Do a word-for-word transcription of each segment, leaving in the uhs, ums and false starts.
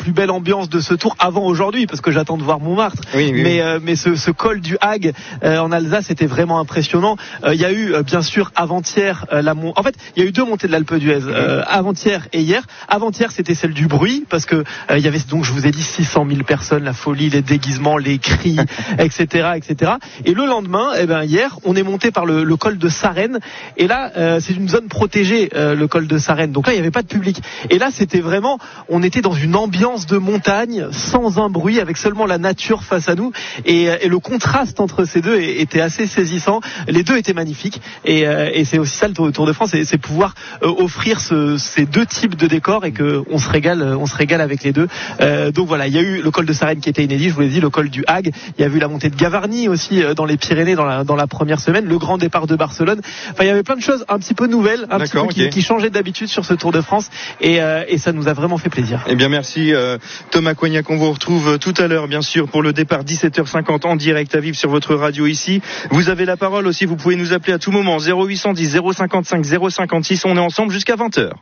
plus belle ambiance de ce Tour avant aujourd'hui, parce que j'attends de voir Montmartre. Oui, oui, mais oui. Euh, mais ce, ce col du Hag euh, en Alsace était vraiment impressionnant. Il euh, y a eu euh, bien sûr avant-hier euh, la mon... en fait il y a eu deux montées de l'Alpe d'Huez euh, avant-hier et hier. Avant-hier c'était celle du bruit, parce que il euh, y avait, donc je vous ai dit, six cent mille personnes, la folie, les déguisements, les cris, etc etc. Et le lendemain, eh ben hier on est monté par le, le col de Sarenne, et là euh, c'est une zone protégée, euh, le col de Sarenne, donc là il n'y avait pas de public, et là c'était vraiment, on était dans une ambiance de montagne sans un bruit, avec seulement la nature face à nous. Et, et le contraste entre ces deux était assez saisissant. Les deux étaient magnifiques, et, et c'est aussi ça le Tour, le Tour de France, c'est, c'est pouvoir euh, offrir ce, ces deux types de décors, et que on se régale, on se régale avec les deux. Euh, donc voilà, il y a eu le col de Sarenne qui était inédit, je vous l'ai dit, le col du Hag. Il y a eu la montée de Gavarnie aussi euh, dans les Pyrénées dans la, dans la première semaine, le grand départ de Barcelone. Enfin, il y avait plein de choses un petit peu nouvelles, un D'accord, petit peu okay. qui, qui changeaient d'habitude sur ce Tour de France, et, euh, et ça nous a vraiment fait plaisir. Eh bien merci euh, Thomas Coignac, on vous retrouve tout à l'heure bien sûr pour le départ dix-sept heures cinquante en direct à vivre sur votre radio ici. Vous avez la parole aussi, vous pouvez nous appeler à tout moment zéro huit cent dix zéro cinquante-cinq zéro cinquante-six, on est ensemble jusqu'à vingt heures.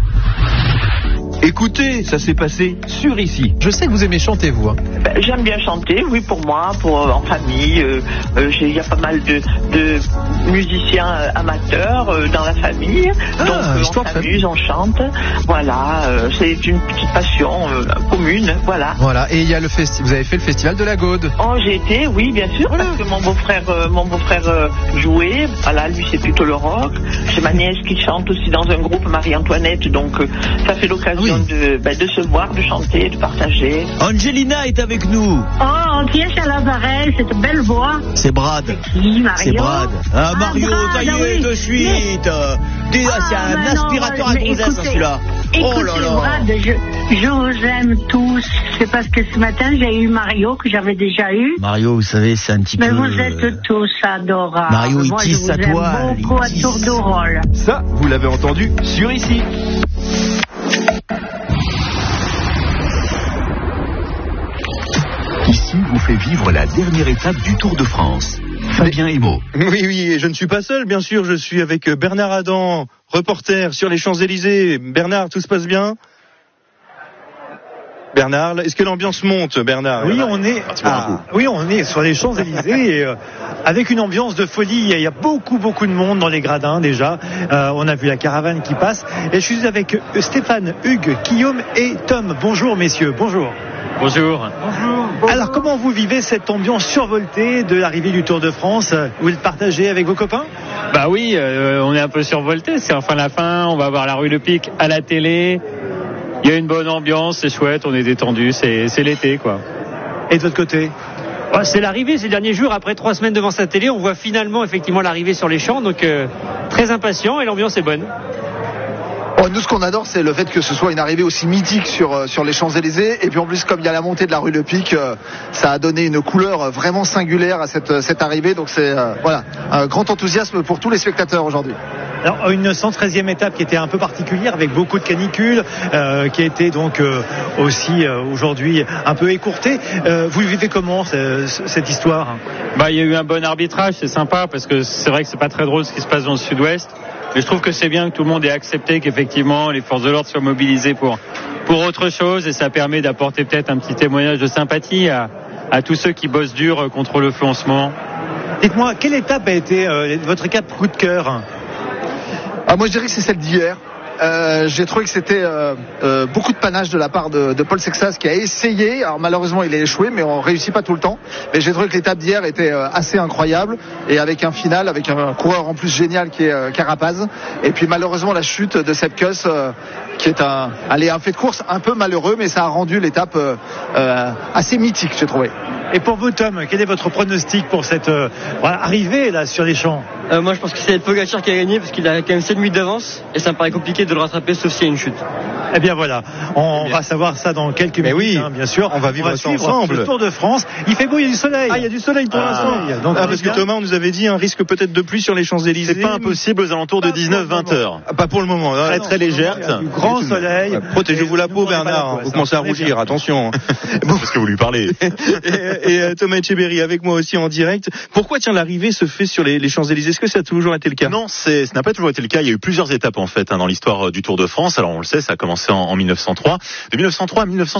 Écoutez, ça s'est passé sur ici. Je sais que vous aimez chanter, vous. Hein. Ben, j'aime bien chanter, oui, pour moi, pour euh, en famille. Il euh, euh, y a pas mal de, de musiciens euh, amateurs euh, dans la famille. Ah, donc euh, on s'amuse, on chante. Voilà, euh, c'est une petite passion euh, commune, voilà. Voilà, et il y a le festi- vous avez fait le festival de la Gaude. Oh, j'ai été, oui, bien sûr, voilà. Parce que mon beau-frère, euh, mon beau-frère euh, jouait. Voilà, lui c'est plutôt le rock. J'ai ma nièce qui chante aussi dans un groupe, Marie-Antoinette, donc euh, ça fait l'occasion. Oui. De, ben, de se voir, de chanter, de partager. Angelina est avec nous. Oh, on tient à l'appareil, cette belle voix. C'est Brad. C'est qui, Mario? C'est Brad. Ah, Mario, ah, ça y est, oui. de suite. Mais... Dis, ah, c'est un ben aspirateur non, à gonzesse, celui-là. Écoutez, oh là là. Brad, je, je vous aime tous. C'est parce que ce matin, j'ai eu Mario, que j'avais déjà eu. Mario, vous savez, c'est un petit Mais peu... Mais vous êtes tous adorables. Mario, il Moi, tisse sa toile. Je vous aime beaucoup à tour de rôle. Ça, vous l'avez entendu sur ici. Ici vous fait vivre la dernière étape du Tour de France. Fabien Emo. Oui, oui, et je ne suis pas seul, bien sûr, je suis avec Bernard Adam, reporter sur les Champs-Élysées. Bernard, tout se passe bien ? Bernard, est-ce que l'ambiance monte, Bernard ? Oui, on est, ah, oui, on est sur les Champs-Élysées et, euh, avec une ambiance de folie. Il y a beaucoup, beaucoup de monde dans les gradins déjà. Euh, on a vu la caravane qui passe. Et je suis avec Stéphane, Hugues, Guillaume et Tom. Bonjour, messieurs. Bonjour. Bonjour. Bonjour. Alors, comment vous vivez cette ambiance survoltée de l'arrivée du Tour de France ? Vous le partagez avec vos copains ? Bah oui, euh, on est un peu survolté. C'est enfin la fin. On va voir la rue Le Pic à la télé. Il y a une bonne ambiance, c'est chouette, on est détendu, c'est, c'est l'été, quoi. Et de votre côté ? Oh, c'est l'arrivée ces derniers jours. Après trois semaines devant sa télé, on voit finalement effectivement l'arrivée sur les champs. Donc euh, très impatient et l'ambiance est bonne. Oh, nous, ce qu'on adore, c'est le fait que ce soit une arrivée aussi mythique sur, sur les Champs-Élysées. Et puis en plus, comme il y a la montée de la rue Le Pic, euh, ça a donné une couleur vraiment singulière à cette, cette arrivée. Donc c'est euh, voilà, un grand enthousiasme pour tous les spectateurs aujourd'hui. Alors, une cent treizième étape qui était un peu particulière avec beaucoup de canicules, euh, qui a été donc euh, aussi euh, aujourd'hui un peu écourtée. Euh, vous vivez comment ce, cette histoire ? Bah, il y a eu un bon arbitrage, c'est sympa parce que c'est vrai que c'est pas très drôle ce qui se passe dans le sud-ouest. Mais je trouve que c'est bien que tout le monde ait accepté qu'effectivement les forces de l'ordre soient mobilisées pour, pour autre chose, et ça permet d'apporter peut-être un petit témoignage de sympathie à, à tous ceux qui bossent dur contre le feu en ce moment. Dites-moi, quelle étape a été euh, votre étape coup de cœur ? Ah, moi je dirais que c'est celle d'hier. Euh, j'ai trouvé que c'était euh, euh, beaucoup de panache de la part de, de Paul Sexas qui a essayé. Alors malheureusement il a échoué, mais on réussit pas tout le temps. Mais j'ai trouvé que l'étape d'hier était euh, assez incroyable, et avec un final, avec un coureur en plus génial qui est euh, Carapaz. Et puis malheureusement la chute de Sepp Kuss, euh, qui est un, allez, un fait de course un peu malheureux, mais ça a rendu l'étape euh, euh, assez mythique, j'ai trouvé. Et pour vous, Tom, quel est votre pronostic pour cette euh, arrivée là sur les champs ? euh, Moi, je pense que c'est Pogacar qui a gagné parce qu'il a quand même sept minutes d'avance et ça me paraît compliqué de le rattraper sauf s'il y a une chute. Eh bien voilà, on bien. va savoir ça dans quelques minutes, oui, hein, bien sûr. On va vivre on va ça ensemble. Le Tour de France, il fait beau, il y a du soleil. Ah, il y a du soleil pour ah, l'instant. Donc ah, parce que Thomas, on nous avait dit un risque peut-être de pluie sur les Champs-Élysées. C'est pas impossible aux alentours de dix-neuf vingt heures. Pas pour le moment. Très non, très légère. Du grand soleil. Ouais, protégez-vous la peau, Bernard. Vous commencez à rougir, attention. Bon, parce que vous lui parlez. et, et Thomas Etcheberry avec moi aussi en direct. Pourquoi tiens l'arrivée se fait sur les, les Champs-Élysées ? Est-ce que ça a toujours été le cas ? Non, c'est, ça n'a pas toujours été le cas. Il y a eu plusieurs étapes en fait hein, dans l'histoire du Tour de France. Alors on le sait, ça a commencé en, en mille neuf cent trois. De mille neuf cent trois à mille neuf cent